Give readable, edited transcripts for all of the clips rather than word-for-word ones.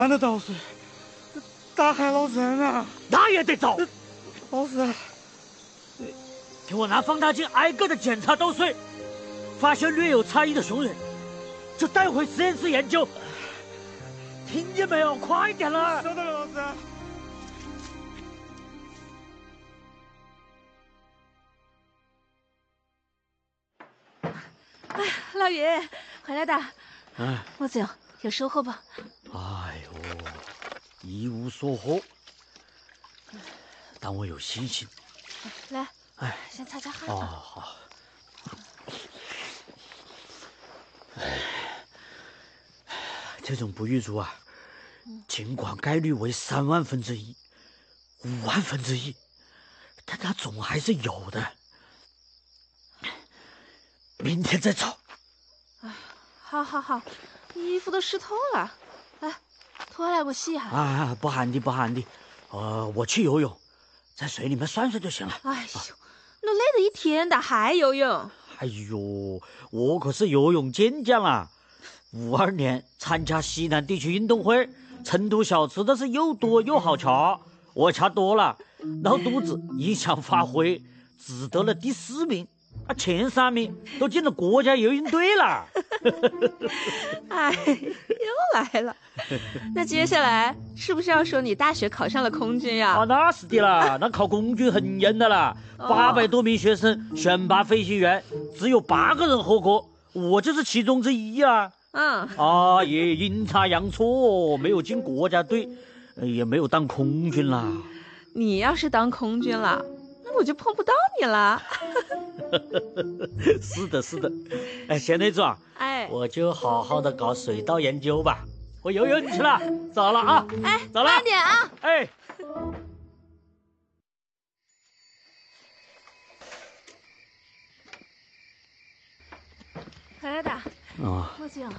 俺的倒水打害老郑啊！ 那也得找。 老师， 听我拿放大镜挨个的检查倒水，发现略有差异的雄人，就带回实验室研究。听见没有？快点了！ 收到了，老师。 哎，老爷回来的。 哎， 莫子勇，有收获不？ 哎呦，一无所获，但我有信心。 来， 哎， 先擦擦汗。 哦，好。哎，这种不育猪啊，尽管概率为3万分之一、5万分之一，但它总还是有的。明天再找。 哎，好，衣服都湿透了，来，脱来我洗一下。 啊，不寒的，不寒的。我去游泳，在水里面涮涮就行了。 哎呦，都累了一天的还游泳？ 哎呦，我可是游泳健将啊！52年参加西南地区运动会，成都小吃都是又多又好吃，我吃多了，闹肚子，影响发挥，只得了第4名。前3名都进了国家游泳队了。 哎，又来了。那接下来是不是要说你大学考上了空军呀？ 啊，那是的啦，那考空军很严的啦，800多名学生选拔飞行员，只有8个人合格，我就是其中之一啊。也阴差阳错没有进国家队，也没有当空军啦。 你要是当空军了，那我就碰不到你了。 是的。哎，贤内助啊，我就好好的搞水稻研究吧。我游泳去了，走了啊。 哎， 走了， 慢点啊。 哎。 回来的。 啊。 莫子勇。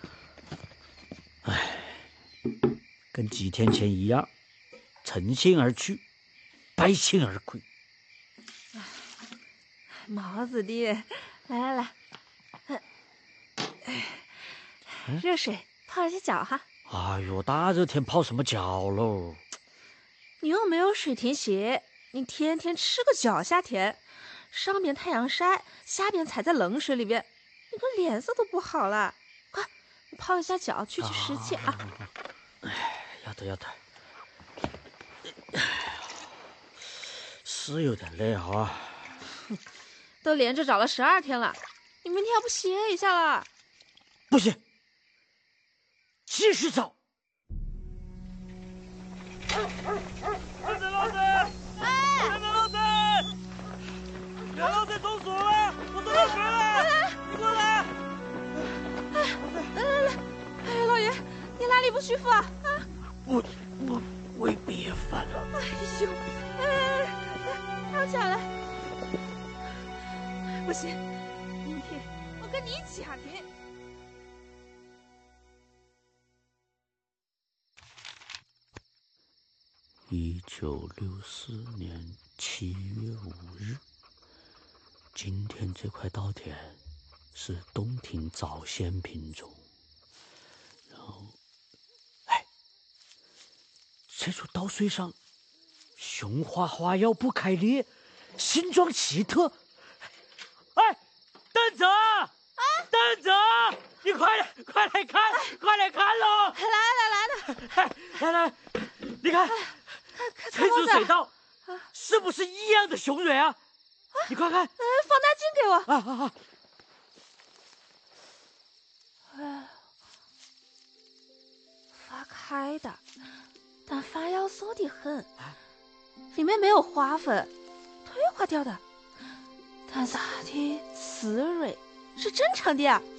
哎，跟几天前一样，乘兴而去，败兴而归。 毛子弟，来，热水泡一下脚哈。 哎呦，大热天泡什么脚喽？ 你又没有水田鞋，你天天吃个脚下田，上边太阳晒，下边踩在冷水里边，你个脸色都不好了。快，你泡一下脚，去湿气啊。 哎，要得。是有点累啊。 都连着找了12天了，你明天要不歇一下了？ 不行，继续找。老师，老师中暑了，我都要死了！你过来！ 来！哎，老爷，你哪里不舒服啊？ 我胃憋烦了。 哎呦，来，躺下来。不行，明天我跟你一起下田。 1964年7月5日，今天这块稻田是东亭早先品种。然后，这株稻穗上雄花花药不开裂，形状奇特。邓泽，邓泽，你快来看喽！来，你看，这株水稻是不是异样的雄蕊啊？你快看， 放大镜给我。发开的，但发药瘦得很，里面没有花粉，退化掉的。但是它的雌蕊是正常的呀。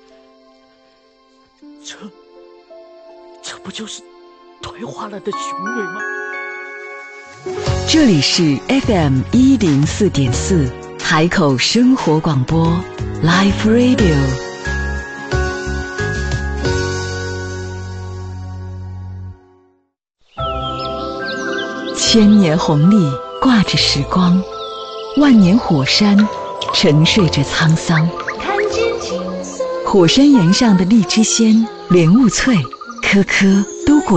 这不就是退化了的雄蕊吗？ 这里是 FM 104.4海口生活广播 Live Radio。千年红利挂着时光，万年火山沉睡着沧桑。火山岩上的荔枝鲜、莲雾脆，颗颗都裹